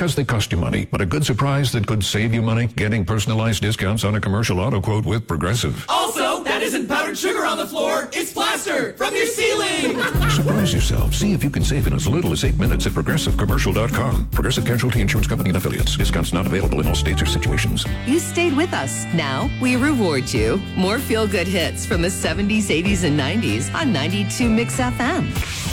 because they cost you money, but a good surprise that could save you money, getting personalized discounts on a commercial auto quote with Progressive. Also, that isn't powdered sugar on the floor. It's plaster from your ceiling. Surprise yourself. See if you can save in as little as 8 minutes at ProgressiveCommercial.com. Progressive Casualty Insurance Company and Affiliates. Discounts not available in all states or situations. You stayed with us. Now we reward you. More feel-good hits from the 70s, 80s, and 90s on 92 Mix FM.